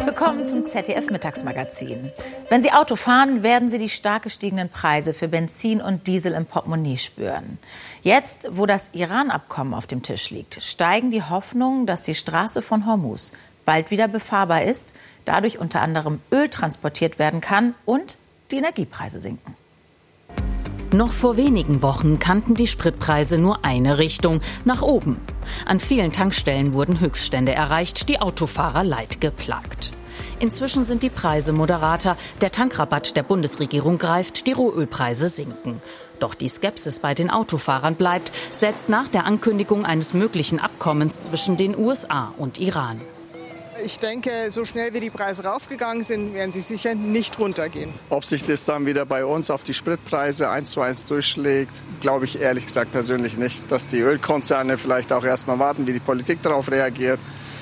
Willkommen zum ZDF-Mittagsmagazin. Wenn Sie Auto fahren, werden Sie die stark gestiegenen Preise für Benzin und Diesel im Portemonnaie spüren. Jetzt, wo das Iran-Abkommen auf dem Tisch liegt, steigen die Hoffnungen, dass die Straße von Hormuz bald wieder befahrbar ist, dadurch unter anderem Öl transportiert werden kann und die Energiepreise sinken. Noch vor wenigen Wochen kannten die Spritpreise nur eine Richtung, nach oben. An vielen Tankstellen wurden Höchststände erreicht, die Autofahrer leid geplagt. Inzwischen sind die Preise moderater, der Tankrabatt der Bundesregierung greift, die Rohölpreise sinken. Doch die Skepsis bei den Autofahrern bleibt, selbst nach der Ankündigung eines möglichen Abkommens zwischen den USA und Iran. Ich denke, so schnell wie die Preise raufgegangen sind, werden sie sicher nicht runtergehen. Ob sich das dann wieder bei uns auf die Spritpreise 1:1 durchschlägt, glaube ich ehrlich gesagt persönlich nicht. Dass die Ölkonzerne vielleicht auch erst mal warten, wie die Politik darauf reagiert.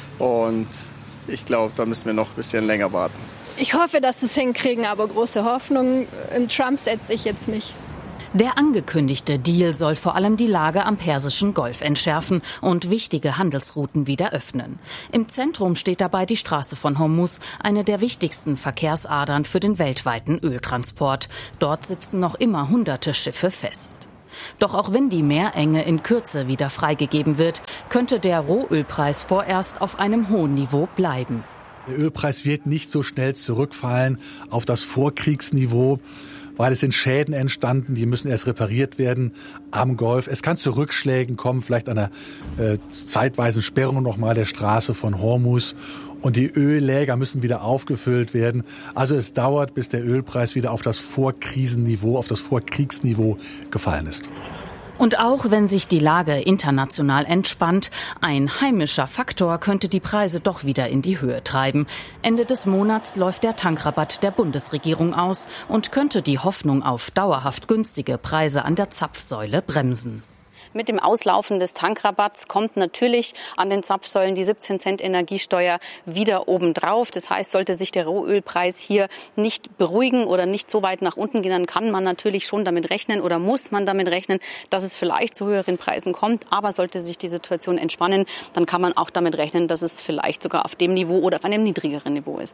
Und ich glaube, da müssen wir noch ein bisschen länger warten. Ich hoffe, dass sie es hinkriegen, aber große Hoffnung in Trump setze ich jetzt nicht. Der angekündigte Deal soll vor allem die Lage am Persischen Golf entschärfen und wichtige Handelsrouten wieder öffnen. Im Zentrum steht dabei die Straße von Hormuz, eine der wichtigsten Verkehrsadern für den weltweiten Öltransport. Dort sitzen noch immer hunderte Schiffe fest. Doch auch wenn die Meerenge in Kürze wieder freigegeben wird, könnte der Rohölpreis vorerst auf einem hohen Niveau bleiben. Der Ölpreis wird nicht so schnell zurückfallen auf das Vorkriegsniveau, weil es sind Schäden entstanden, die müssen erst repariert werden am Golf. Es kann zu Rückschlägen kommen, vielleicht einer zeitweisen Sperrung nochmal der Straße von Hormuz. Und die Ölläger müssen wieder aufgefüllt werden. Also es dauert, bis der Ölpreis wieder auf das Vorkrisenniveau, auf das Vorkriegsniveau gefallen ist. Und auch wenn sich die Lage international entspannt, ein heimischer Faktor könnte die Preise doch wieder in die Höhe treiben. Ende des Monats läuft der Tankrabatt der Bundesregierung aus und könnte die Hoffnung auf dauerhaft günstige Preise an der Zapfsäule bremsen. Mit dem Auslaufen des Tankrabatts kommt natürlich an den Zapfsäulen die 17 Cent Energiesteuer wieder obendrauf. Das heißt, sollte sich der Rohölpreis hier nicht beruhigen oder nicht so weit nach unten gehen, dann kann man natürlich schon damit rechnen oder muss man damit rechnen, dass es vielleicht zu höheren Preisen kommt. Aber sollte sich die Situation entspannen, dann kann man auch damit rechnen, dass es vielleicht sogar auf dem Niveau oder auf einem niedrigeren Niveau ist.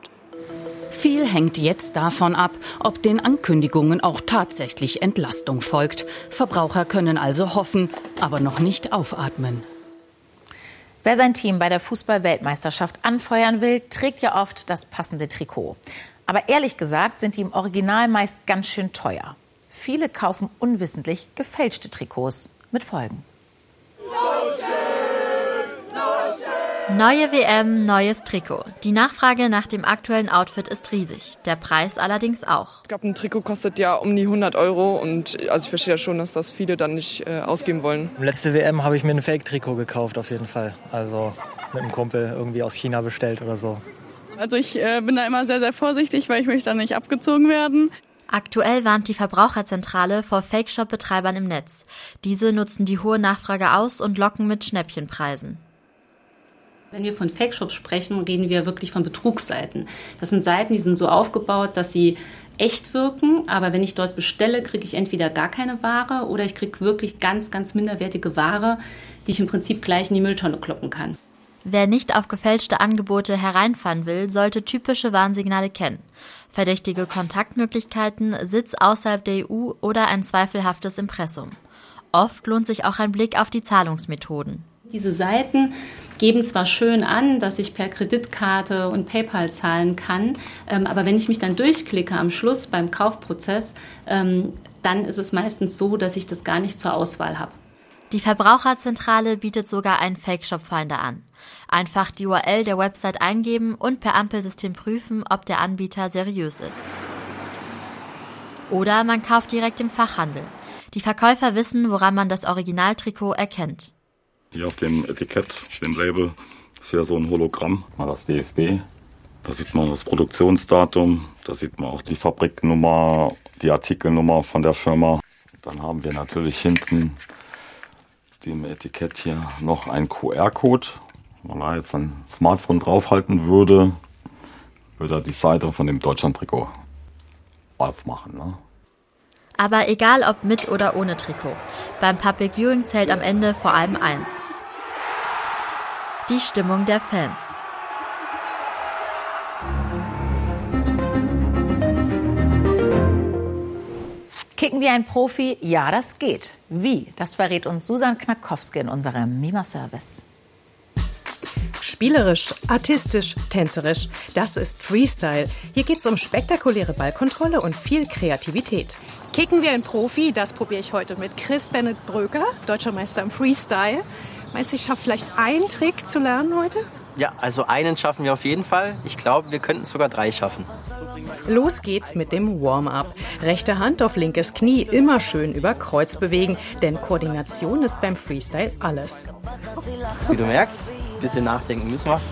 Viel hängt jetzt davon ab, ob den Ankündigungen auch tatsächlich Entlastung folgt. Verbraucher können also hoffen, aber noch nicht aufatmen. Wer sein Team bei der Fußball-Weltmeisterschaft anfeuern will, trägt ja oft das passende Trikot. Aber ehrlich gesagt sind die im Original meist ganz schön teuer. Viele kaufen unwissentlich gefälschte Trikots mit Folgen. Neue WM, neues Trikot. Die Nachfrage nach dem aktuellen Outfit ist riesig, der Preis allerdings auch. Ich glaube, ein Trikot kostet ja um die 100 € und also ich verstehe ja schon, dass das viele dann nicht ausgeben wollen. Letzte WM habe ich mir ein Fake-Trikot gekauft auf jeden Fall, also mit einem Kumpel irgendwie aus China bestellt oder so. Also ich bin da immer sehr, sehr vorsichtig, weil ich möchte da nicht abgezogen werden. Aktuell warnt die Verbraucherzentrale vor Fake-Shop-Betreibern im Netz. Diese nutzen die hohe Nachfrage aus und locken mit Schnäppchenpreisen. Wenn wir von Fake-Shops sprechen, reden wir wirklich von Betrugsseiten. Das sind Seiten, die sind so aufgebaut, dass sie echt wirken, aber wenn ich dort bestelle, kriege ich entweder gar keine Ware oder ich kriege wirklich ganz, ganz minderwertige Ware, die ich im Prinzip gleich in die Mülltonne kloppen kann. Wer nicht auf gefälschte Angebote hereinfallen will, sollte typische Warnsignale kennen. Verdächtige Kontaktmöglichkeiten, Sitz außerhalb der EU oder ein zweifelhaftes Impressum. Oft lohnt sich auch ein Blick auf die Zahlungsmethoden. Diese Seiten geben zwar schön an, dass ich per Kreditkarte und PayPal zahlen kann, aber wenn ich mich dann durchklicke am Schluss beim Kaufprozess, dann ist es meistens so, dass ich das gar nicht zur Auswahl habe. Die Verbraucherzentrale bietet sogar einen Fake-Shop-Finder an. Einfach die URL der Website eingeben und per Ampelsystem prüfen, ob der Anbieter seriös ist. Oder man kauft direkt im Fachhandel. Die Verkäufer wissen, woran man das Originaltrikot erkennt. Hier auf dem Etikett, dem Label, ist ja so ein Hologramm, mal das DFB. Da sieht man das Produktionsdatum, da sieht man auch die Fabriknummer, die Artikelnummer von der Firma. Dann haben wir natürlich hinten dem Etikett hier noch einen QR-Code. Wenn man da jetzt ein Smartphone draufhalten würde, würde er die Seite von dem Deutschland-Trikot aufmachen, ne? Aber egal ob mit oder ohne Trikot, beim Public Viewing zählt am Ende vor allem eins: die Stimmung der Fans. Kicken wie ein Profi? Ja, das geht. Wie? Das verrät uns Susan Knackowski in unserem Mima-Service. Spielerisch, artistisch, tänzerisch, das ist Freestyle. Hier geht's um spektakuläre Ballkontrolle und viel Kreativität. Kicken wie ein Profi, das probiere ich heute mit Chris Bennett Bröker, deutscher Meister im Freestyle. Meinst du, ich schaffe vielleicht einen Trick zu lernen heute? Ja, also einen schaffen wir auf jeden Fall. Ich glaube, wir könnten sogar 3 schaffen. Los geht's mit dem Warm-up. Rechte Hand auf linkes Knie, immer schön über Kreuz bewegen, denn Koordination ist beim Freestyle alles. Wie du merkst, ein bisschen nachdenken müssen wir.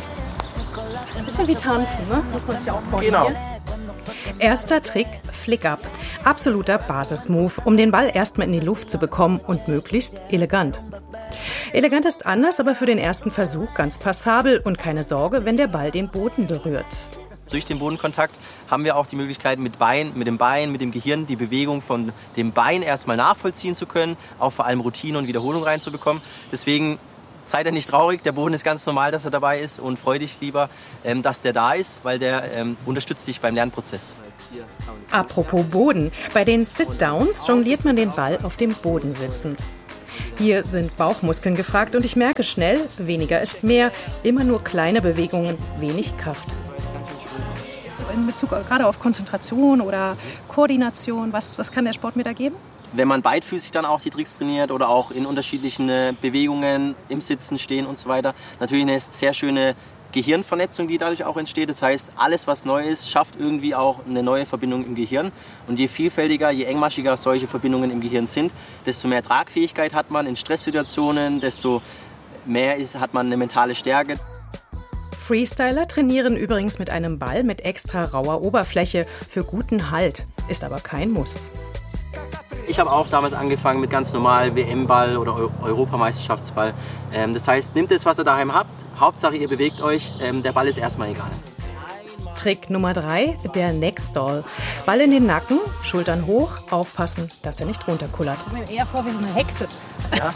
Ein bisschen wie tanzen, ne? Muss man sich auch koordinieren. Genau. Erster Trick, Flick-up. Absoluter Basismove, um den Ball erstmal in die Luft zu bekommen und möglichst elegant. Elegant ist anders, aber für den ersten Versuch ganz passabel und keine Sorge, wenn der Ball den Boden berührt. Durch den Bodenkontakt haben wir auch die Möglichkeit, mit dem Bein, mit dem Gehirn die Bewegung von dem Bein erstmal nachvollziehen zu können, auch vor allem Routine und Wiederholung reinzubekommen. Deswegen seid ihr nicht traurig, der Boden ist ganz normal, dass er dabei ist und freu dich lieber, dass der da ist, weil der unterstützt dich beim Lernprozess. Apropos Boden, bei den Sit-Downs jongliert man den Ball auf dem Boden sitzend. Hier sind Bauchmuskeln gefragt und ich merke schnell, weniger ist mehr, immer nur kleine Bewegungen, wenig Kraft. In Bezug gerade auf Konzentration oder Koordination, was kann der Sport mir da geben? Wenn man beidfüßig dann auch die Tricks trainiert oder auch in unterschiedlichen Bewegungen im Sitzen, Stehen und so weiter, natürlich eine sehr schöne Gehirnvernetzung, die dadurch auch entsteht. Das heißt, alles, was neu ist, schafft irgendwie auch eine neue Verbindung im Gehirn. Und je vielfältiger, je engmaschiger solche Verbindungen im Gehirn sind, desto mehr Tragfähigkeit hat man in Stresssituationen, desto mehr hat man eine mentale Stärke. Freestyler trainieren übrigens mit einem Ball mit extra rauer Oberfläche für guten Halt, ist aber kein Muss. Ich habe auch damals angefangen mit ganz normal WM-Ball oder Europameisterschaftsball. Das heißt, nehmt es, was ihr daheim habt. Hauptsache, ihr bewegt euch. Der Ball ist erstmal egal. Trick Nummer 3, der Neckstall. Ball in den Nacken, Schultern hoch, aufpassen, dass er nicht runterkullert. Ich bin eher vor wie so eine Hexe. Ja.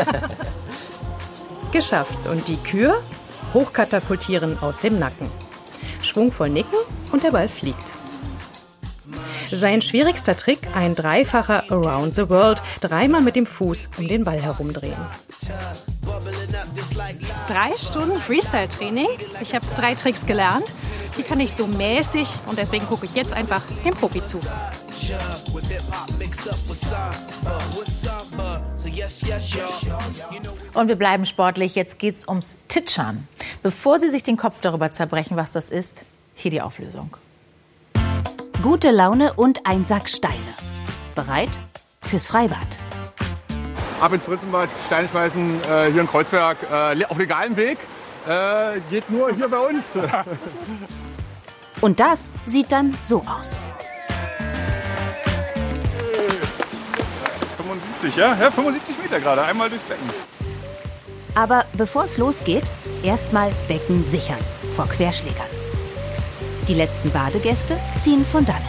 Geschafft. Und die Kür? Hochkatapultieren aus dem Nacken. Schwungvoll nicken und der Ball fliegt. Sein schwierigster Trick, ein dreifacher Around the World, 3-mal mit dem Fuß um den Ball herumdrehen. 3 Stunden Freestyle-Training. Ich habe 3 Tricks gelernt. Die kann ich so mäßig und deswegen gucke ich jetzt einfach dem Profi zu. Und wir bleiben sportlich. Jetzt geht's ums Titschern. Bevor Sie sich den Kopf darüber zerbrechen, was das ist, hier die Auflösung. Gute Laune und ein Sack Steine. Bereit fürs Freibad. Ab ins Prinzenbad, Steine schmeißen, hier in Kreuzberg, auf legalem Weg. Geht nur hier bei uns. Und das sieht dann so aus. 75, ja? Ja, 75 Meter gerade, einmal durchs Becken. Aber bevor es losgeht, erstmal Becken sichern vor Querschlägern. Die letzten Badegäste ziehen von dannen.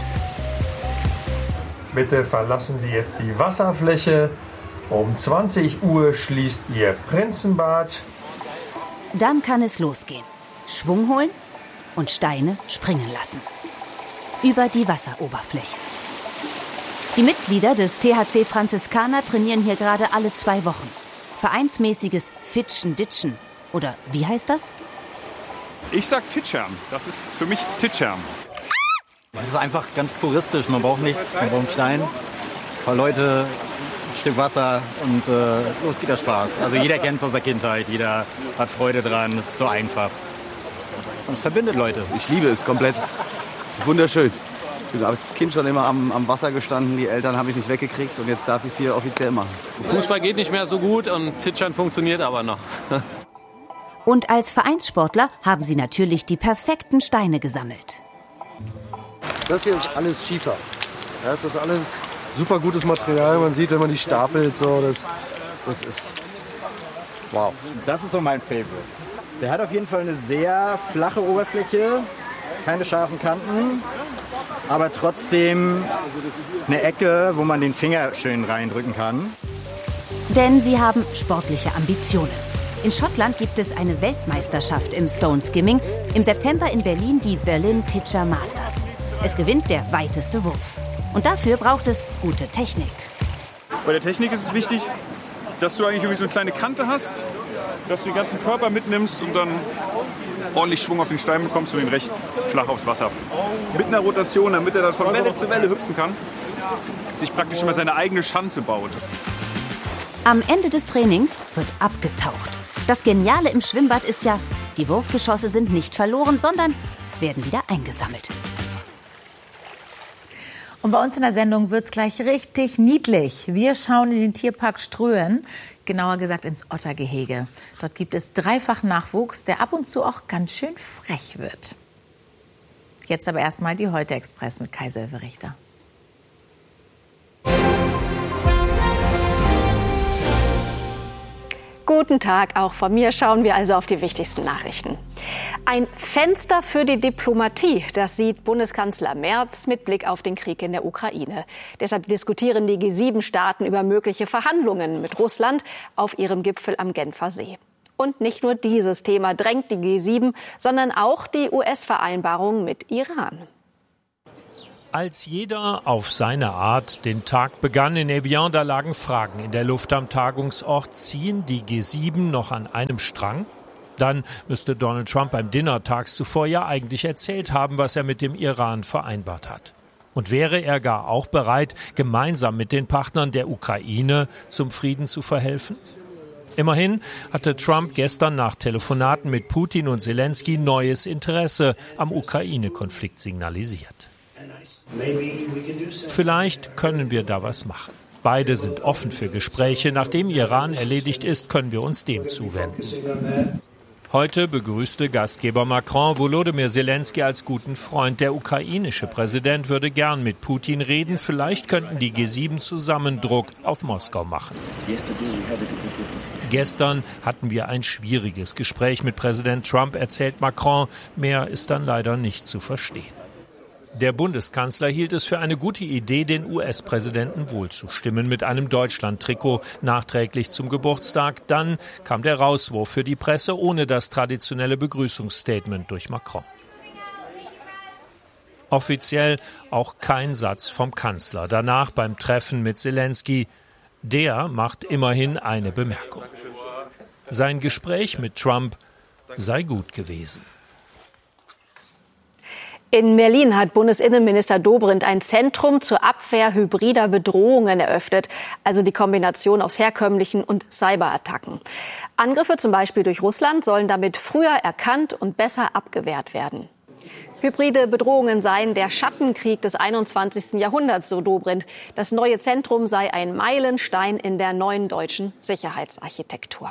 Bitte verlassen Sie jetzt die Wasserfläche. Um 20 Uhr schließt Ihr Prinzenbad. Dann kann es losgehen. Schwung holen und Steine springen lassen. Über die Wasseroberfläche. Die Mitglieder des THC Franziskaner trainieren hier gerade alle 2 Wochen. Vereinsmäßiges Fitschen-Ditschen. Oder wie heißt das? Ich sag Titschern. Das ist für mich Titschern. Das ist einfach ganz puristisch. Man braucht nichts. Man braucht einen Stein, ein paar Leute, ein Stück Wasser und los geht der Spaß. Also jeder kennt es aus der Kindheit. Jeder hat Freude dran. Es ist so einfach. Und es verbindet Leute. Ich liebe es komplett. Es ist wunderschön. Ich bin als Kind schon immer am Wasser gestanden. Die Eltern habe ich nicht weggekriegt und jetzt darf ich es hier offiziell machen. Fußball geht nicht mehr so gut und Titschern funktioniert aber noch. Und als Vereinssportler haben sie natürlich die perfekten Steine gesammelt. Das hier ist alles Schiefer. Das ist alles super gutes Material. Man sieht, wenn man die stapelt, so, das ist wow. Das ist so mein Favorite. Der hat auf jeden Fall eine sehr flache Oberfläche, keine scharfen Kanten, aber trotzdem eine Ecke, wo man den Finger schön reindrücken kann. Denn sie haben sportliche Ambitionen. In Schottland gibt es eine Weltmeisterschaft im Stone Skimming. Im September in Berlin die Berlin Titscher Masters. Es gewinnt der weiteste Wurf. Und dafür braucht es gute Technik. Bei der Technik ist es wichtig, dass du eigentlich irgendwie so eine kleine Kante hast, dass du den ganzen Körper mitnimmst und dann ordentlich Schwung auf den Stein bekommst und ihn recht flach aufs Wasser. Mit einer Rotation, damit er dann von Welle zu Welle hüpfen kann, sich praktisch immer seine eigene Schanze baut. Am Ende des Trainings wird abgetaucht. Das Geniale im Schwimmbad ist ja, die Wurfgeschosse sind nicht verloren, sondern werden wieder eingesammelt. Und bei uns in der Sendung wird's gleich richtig niedlich. Wir schauen in den Tierpark Ströhen, genauer gesagt ins Ottergehege. Dort gibt es dreifachen Nachwuchs, der ab und zu auch ganz schön frech wird. Jetzt aber erstmal die Heute-Express mit Kai Sölve-Richter. Guten Tag, auch von mir schauen wir also auf die wichtigsten Nachrichten. Ein Fenster für die Diplomatie, das sieht Bundeskanzler Merz mit Blick auf den Krieg in der Ukraine. Deshalb diskutieren die G7-Staaten über mögliche Verhandlungen mit Russland auf ihrem Gipfel am Genfer See. Und nicht nur dieses Thema drängt die G7, sondern auch die US-Vereinbarung mit Iran. Als jeder auf seine Art den Tag begann in Evian, da lagen Fragen in der Luft am Tagungsort. Ziehen die G7 noch an einem Strang? Dann müsste Donald Trump beim Dinner tags zuvor ja eigentlich erzählt haben, was er mit dem Iran vereinbart hat. Und wäre er gar auch bereit, gemeinsam mit den Partnern der Ukraine zum Frieden zu verhelfen? Immerhin hatte Trump gestern nach Telefonaten mit Putin und Zelensky neues Interesse am Ukraine-Konflikt signalisiert. Vielleicht können wir da was machen. Beide sind offen für Gespräche. Nachdem Iran erledigt ist, können wir uns dem zuwenden. Heute begrüßte Gastgeber Macron Volodymyr Zelensky als guten Freund. Der ukrainische Präsident würde gern mit Putin reden. Vielleicht könnten die G7 zusammen Druck auf Moskau machen. Gestern hatten wir ein schwieriges Gespräch mit Präsident Trump, erzählt Macron. Mehr ist dann leider nicht zu verstehen. Der Bundeskanzler hielt es für eine gute Idee, den US-Präsidenten wohl zu stimmen mit einem Deutschland-Trikot nachträglich zum Geburtstag. Dann kam der Rauswurf für die Presse ohne das traditionelle Begrüßungsstatement durch Macron. Offiziell auch kein Satz vom Kanzler. Danach beim Treffen mit Zelensky. Der macht immerhin eine Bemerkung. Sein Gespräch mit Trump sei gut gewesen. In Berlin hat Bundesinnenminister Dobrindt ein Zentrum zur Abwehr hybrider Bedrohungen eröffnet, also die Kombination aus herkömmlichen und Cyberattacken. Angriffe zum Beispiel durch Russland sollen damit früher erkannt und besser abgewehrt werden. Hybride Bedrohungen seien der Schattenkrieg des 21. Jahrhunderts, so Dobrindt. Das neue Zentrum sei ein Meilenstein in der neuen deutschen Sicherheitsarchitektur.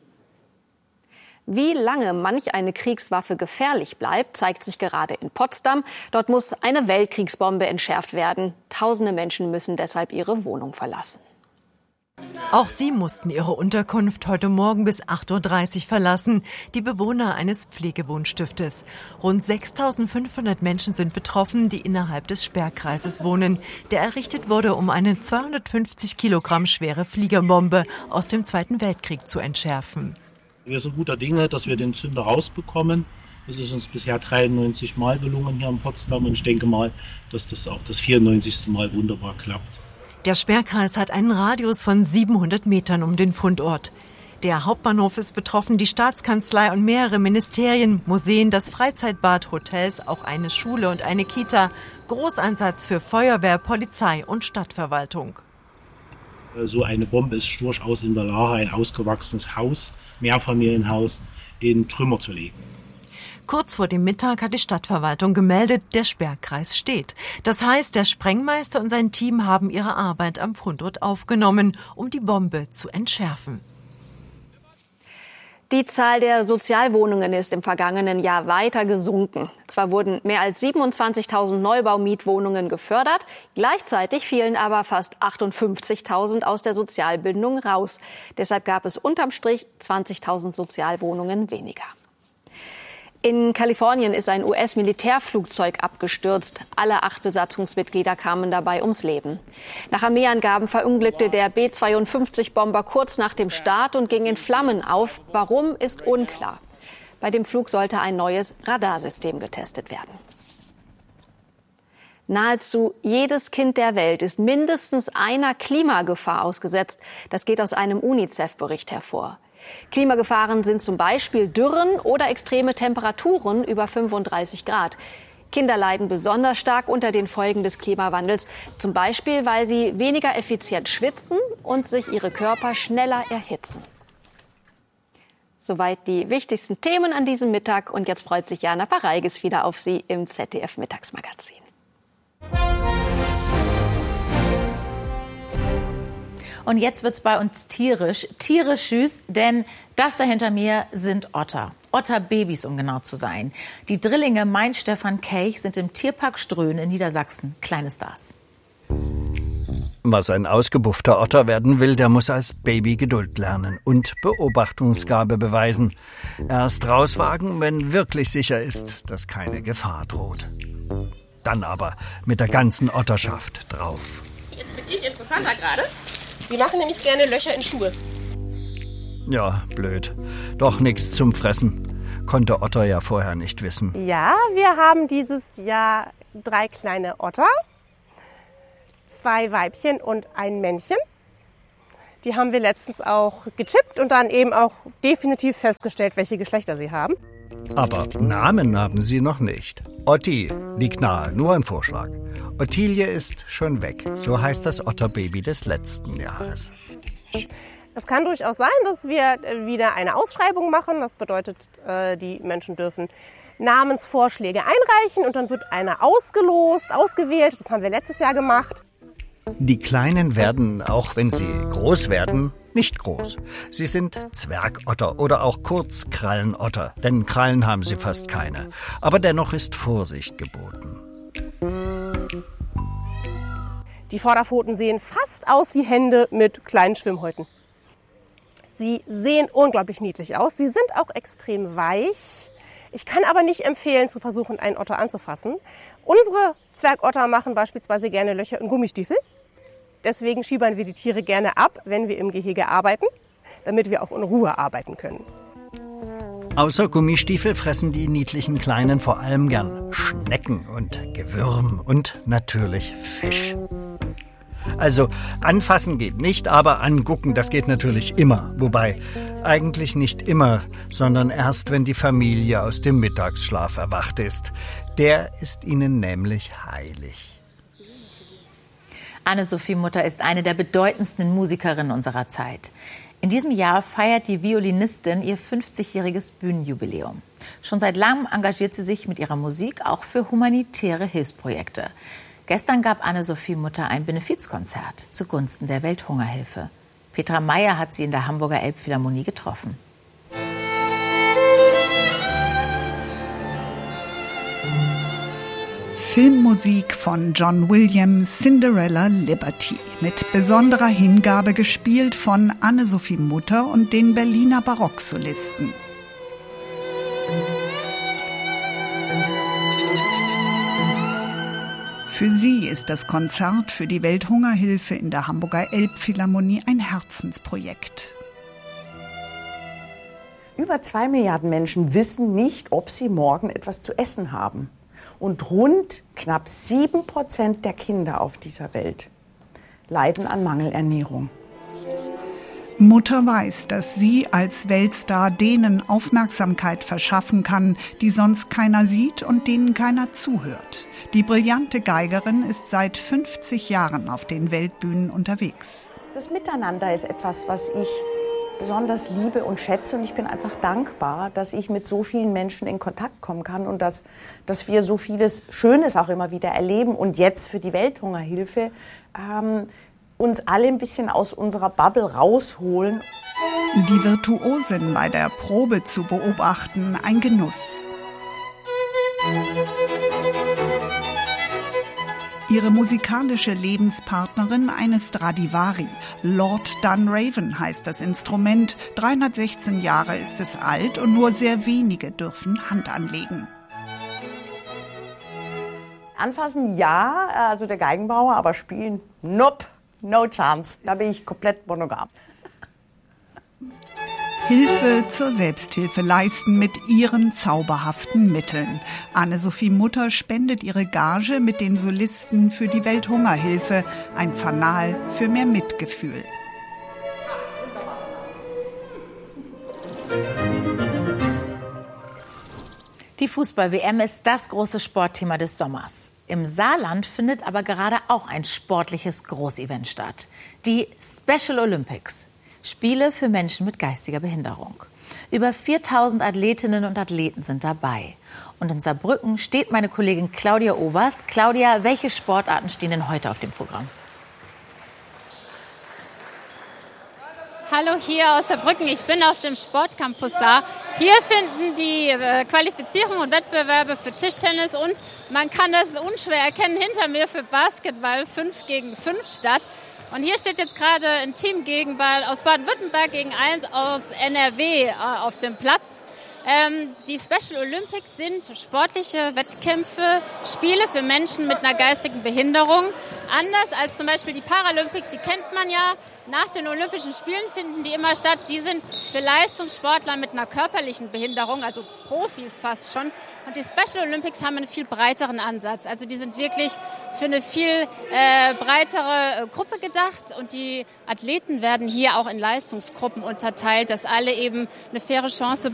Wie lange manch eine Kriegswaffe gefährlich bleibt, zeigt sich gerade in Potsdam. Dort muss eine Weltkriegsbombe entschärft werden. Tausende Menschen müssen deshalb ihre Wohnung verlassen. Auch sie mussten ihre Unterkunft heute Morgen bis 8.30 Uhr verlassen, die Bewohner eines Pflegewohnstiftes. Rund 6.500 Menschen sind betroffen, die innerhalb des Sperrkreises wohnen, der errichtet wurde, um eine 250 Kilogramm schwere Fliegerbombe aus dem Zweiten Weltkrieg zu entschärfen. Wir sind guter Dinge, dass wir den Zünder rausbekommen. Es ist uns bisher 93 Mal gelungen hier in Potsdam und ich denke mal, dass das auch das 94. Mal wunderbar klappt. Der Sperrkreis hat einen Radius von 700 Metern um den Fundort. Der Hauptbahnhof ist betroffen, die Staatskanzlei und mehrere Ministerien, Museen, das Freizeitbad, Hotels, auch eine Schule und eine Kita. Großeinsatz für Feuerwehr, Polizei und Stadtverwaltung. So eine Bombe ist durchaus in der Lage, ein ausgewachsenes Haus, Mehrfamilienhaus, in Trümmer zu legen. Kurz vor dem Mittag hat die Stadtverwaltung gemeldet, der Sperrkreis steht. Das heißt, der Sprengmeister und sein Team haben ihre Arbeit am Fundort aufgenommen, um die Bombe zu entschärfen. Die Zahl der Sozialwohnungen ist im vergangenen Jahr weiter gesunken. Zwar wurden mehr als 27.000 Neubaumietwohnungen gefördert, gleichzeitig fielen aber fast 58.000 aus der Sozialbindung raus. Deshalb gab es unterm Strich 20.000 Sozialwohnungen weniger. In Kalifornien ist ein US-Militärflugzeug abgestürzt. Alle 8 Besatzungsmitglieder kamen dabei ums Leben. Nach Armeeangaben verunglückte der B-52-Bomber kurz nach dem Start und ging in Flammen auf. Warum, ist unklar. Bei dem Flug sollte ein neues Radarsystem getestet werden. Nahezu jedes Kind der Welt ist mindestens einer Klimagefahr ausgesetzt. Das geht aus einem UNICEF-Bericht hervor. Klimagefahren sind zum Beispiel Dürren oder extreme Temperaturen über 35 Grad. Kinder leiden besonders stark unter den Folgen des Klimawandels, zum Beispiel, weil sie weniger effizient schwitzen und sich ihre Körper schneller erhitzen. Soweit die wichtigsten Themen an diesem Mittag. Und jetzt freut sich Jana Pareigis wieder auf Sie im ZDF-Mittagsmagazin. Und jetzt wird's bei uns tierisch süß, denn das da hinter mir sind Otter. Otterbabys, um genau zu sein. Die Drillinge Mein-Stefan Kelch sind im Tierpark Ströhen in Niedersachsen kleine Stars. Was ein ausgebuffter Otter werden will, der muss als Baby Geduld lernen und Beobachtungsgabe beweisen. Erst rauswagen, wenn wirklich sicher ist, dass keine Gefahr droht. Dann aber mit der ganzen Otterschaft drauf. Jetzt bin ich interessanter gerade. Die machen nämlich gerne Löcher in Schuhe. Ja, blöd. Doch nichts zum Fressen. Konnte Otter ja vorher nicht wissen. Ja, wir haben dieses Jahr 3 kleine Otter. 2 Weibchen und ein Männchen. Die haben wir letztens auch gechippt und dann eben auch definitiv festgestellt, welche Geschlechter sie haben. Aber Namen haben sie noch nicht. Otti liegt nahe, nur ein Vorschlag. Ottilie ist schon weg. So heißt das Otterbaby des letzten Jahres. Es kann durchaus sein, dass wir wieder eine Ausschreibung machen. Das bedeutet, die Menschen dürfen Namensvorschläge einreichen und dann wird einer ausgelost, ausgewählt. Das haben wir letztes Jahr gemacht. Die Kleinen werden, auch wenn sie groß werden, nicht groß. Sie sind Zwergotter oder auch Kurzkrallenotter, denn Krallen haben sie fast keine. Aber dennoch ist Vorsicht geboten. Die Vorderpfoten sehen fast aus wie Hände mit kleinen Schwimmhäuten. Sie sehen unglaublich niedlich aus. Sie sind auch extrem weich. Ich kann aber nicht empfehlen, zu versuchen, einen Otter anzufassen. Unsere Zwergotter machen beispielsweise gerne Löcher in Gummistiefel. Deswegen schiebern wir die Tiere gerne ab, wenn wir im Gehege arbeiten, damit wir auch in Ruhe arbeiten können. Außer Gummistiefel fressen die niedlichen Kleinen vor allem gern Schnecken und Gewürm und natürlich Fisch. Also anfassen geht nicht, aber angucken, das geht natürlich immer. Wobei eigentlich nicht immer, sondern erst, wenn die Familie aus dem Mittagsschlaf erwacht ist. Der ist ihnen nämlich heilig. Anne-Sophie Mutter ist eine der bedeutendsten Musikerinnen unserer Zeit. In diesem Jahr feiert die Violinistin ihr 50-jähriges Bühnenjubiläum. Schon seit langem engagiert sie sich mit ihrer Musik auch für humanitäre Hilfsprojekte. Gestern gab Anne-Sophie Mutter ein Benefizkonzert zugunsten der Welthungerhilfe. Petra Meyer hat sie in der Hamburger Elbphilharmonie getroffen. Filmmusik von John Williams, Cinderella Liberty. Mit besonderer Hingabe gespielt von Anne-Sophie Mutter und den Berliner Barocksolisten. Für sie ist das Konzert für die Welthungerhilfe in der Hamburger Elbphilharmonie ein Herzensprojekt. Über 2 Milliarden Menschen wissen nicht, ob sie morgen etwas zu essen haben. Und knapp 7% der Kinder auf dieser Welt leiden an Mangelernährung. Mutter weiß, dass sie als Weltstar denen Aufmerksamkeit verschaffen kann, die sonst keiner sieht und denen keiner zuhört. Die brillante Geigerin ist seit 50 Jahren auf den Weltbühnen unterwegs. Das Miteinander ist etwas, was ich besonders liebe und schätze. Und ich bin einfach dankbar, dass ich mit so vielen Menschen in Kontakt kommen kann und dass wir so vieles Schönes auch immer wieder erleben. Und jetzt für die Welthungerhilfe uns alle ein bisschen aus unserer Bubble rausholen. Die Virtuosin bei der Probe zu beobachten, ein Genuss. Ihre musikalische Lebenspartnerin eine Stradivari. Lord Dunraven heißt das Instrument. 316 Jahre ist es alt und nur sehr wenige dürfen Hand anlegen. Anfassen ja, also der Geigenbauer, aber spielen, nope, no chance. Da bin ich komplett monogam. Hilfe zur Selbsthilfe leisten mit ihren zauberhaften Mitteln. Anne-Sophie Mutter spendet ihre Gage mit den Solisten für die Welthungerhilfe, ein Fanal für mehr Mitgefühl. Die Fußball-WM ist das große Sportthema des Sommers. Im Saarland findet aber gerade auch ein sportliches Großevent statt. Die Special Olympics. Spiele für Menschen mit geistiger Behinderung. Über 4000 Athletinnen und Athleten sind dabei. Und in Saarbrücken steht meine Kollegin Claudia Oberst. Claudia, welche Sportarten stehen denn heute auf dem Programm? Hallo, hier aus Saarbrücken. Ich bin auf dem Sportcampus Saar. Hier finden die Qualifizierungen und Wettbewerbe für Tischtennis und man kann das unschwer erkennen hinter mir für Basketball 5 gegen 5 statt. Und hier steht jetzt gerade ein Teamgegenball aus Baden-Württemberg gegen eins aus NRW auf dem Platz. Die Special Olympics sind sportliche Wettkämpfe, Spiele für Menschen mit einer geistigen Behinderung. Anders als zum Beispiel die Paralympics, die kennt man ja. Nach den Olympischen Spielen finden die immer statt. Die sind für Leistungssportler mit einer körperlichen Behinderung, also Profis fast schon. Und die Special Olympics haben einen viel breiteren Ansatz. Also die sind wirklich für eine viel breitere Gruppe gedacht. Und die Athleten werden hier auch in Leistungsgruppen unterteilt, dass alle eben eine faire Chance